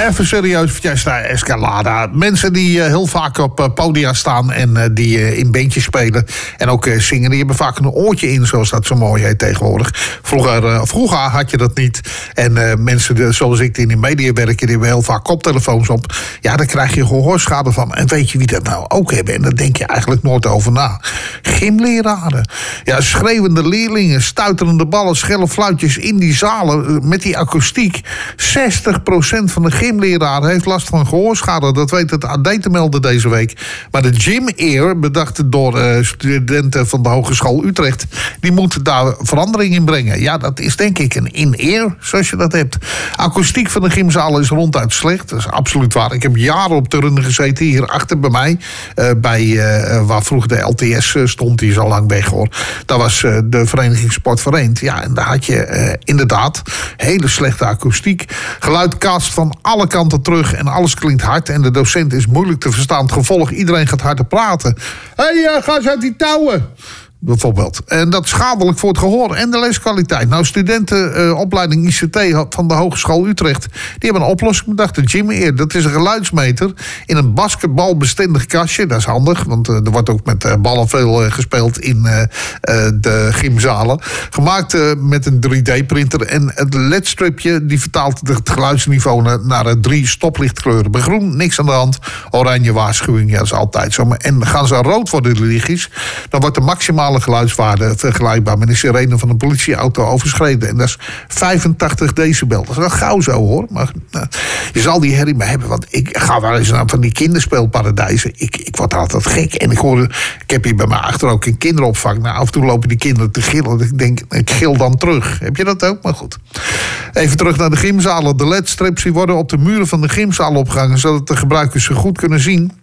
Even serieus, Fiesta Escalada. Mensen die heel vaak op podia staan en die in bandjes spelen en ook zingen, die hebben vaak een oortje in, zoals dat zo mooi heet tegenwoordig. Vroeger had je dat niet. En mensen zoals ik die in de media werken, die hebben heel vaak koptelefoons op. Ja, daar krijg je gehoorschade van. En weet je wie dat nou ook hebben? En daar denk je eigenlijk nooit over na. Gymleraren. Ja, schreeuwende leerlingen, stuiterende ballen, schelle fluitjes in die zalen met die akoestiek. 60% van de gymleraren heeft last van gehoorschade. Dat weet het AD te melden deze week. Maar de Gym Ear, bedacht door studenten van de Hogeschool Utrecht, die moeten daar verandering in brengen. Ja, dat is denk ik een in-ear, zoals je dat hebt. Akoestiek van de gymzalen is ronduit slecht. Dat is absoluut waar. Ik heb jaren op turnen gezeten, hier achter bij mij. Waar vroeger de LTS stond, die is al lang weg hoor. Dat was de Vereniging Sport Vereend. Ja, en daar had je inderdaad hele slechte akoestiek. Geluid kaatst van alle kanten terug en alles klinkt hard. En de docent is moeilijk te verstaan. Het gevolg, iedereen gaat harder praten. Hé, ga eens uit die touwen. Bijvoorbeeld. En dat is schadelijk voor het gehoor en de leskwaliteit. Nou, studentenopleiding ICT van de Hogeschool Utrecht, die hebben een oplossing bedacht. De Gym Ear, dat is een geluidsmeter in een basketbalbestendig kastje. Dat is handig, want er wordt ook met ballen veel gespeeld in de gymzalen. Gemaakt met een 3D-printer. En het LED-stripje die vertaalt het geluidsniveau naar 3 stoplichtkleuren. Bij groen, niks aan de hand. Oranje waarschuwing, ja, dat is altijd zo. En gaan ze rood worden, de lichtjes, dan wordt de maximale geluidswaarde vergelijkbaar met de sirene van een politieauto overschreden. En dat is 85 decibel. Dat is wel gauw zo hoor. Maar je zal die herrie maar hebben. Want ik ga wel eens naar van die kinderspeelparadijzen. Ik word altijd gek. En ik heb hier bij mij achter ook een kinderopvang. Nou, af en toe lopen die kinderen te gillen. Ik denk, ik gil dan terug. Heb je dat ook? Maar goed. Even terug naar de gymzalen. De LED-strips die worden op de muren van de gymzaal opgehangen, zodat de gebruikers ze goed kunnen zien.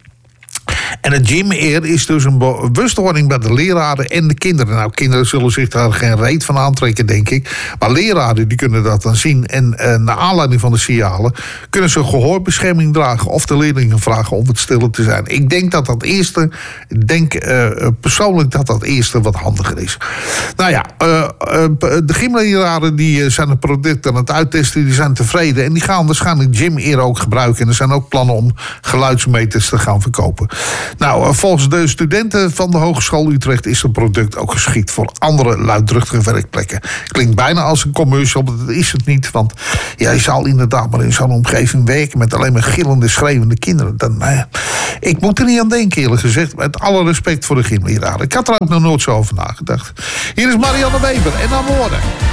En het Gym Ear is dus een bewustwording bij de leraren en de kinderen. Nou, kinderen zullen zich daar geen reet van aantrekken, denk ik. Maar leraren die kunnen dat dan zien. En naar aanleiding van de signalen kunnen ze gehoorbescherming dragen of de leerlingen vragen om het stiller te zijn. Ik denk dat dat eerste, persoonlijk dat dat eerste wat handiger is. Nou ja, de gymleraren die zijn het product aan het uittesten, die zijn tevreden. En die gaan waarschijnlijk Gym Ear ook gebruiken. En er zijn ook plannen om geluidsmeters te gaan verkopen. Nou, volgens de studenten van de Hogeschool Utrecht is het product ook geschikt voor andere luidruchtige werkplekken. Klinkt bijna als een commercial, maar dat is het niet. Want ja, je zal inderdaad maar in zo'n omgeving werken met alleen maar gillende, schreeuwende kinderen. Ik moet er niet aan denken, eerlijk gezegd. Met alle respect voor de gymleraren. Ik had er ook nog nooit zo over nagedacht. Hier is Marianne Weber en Amore.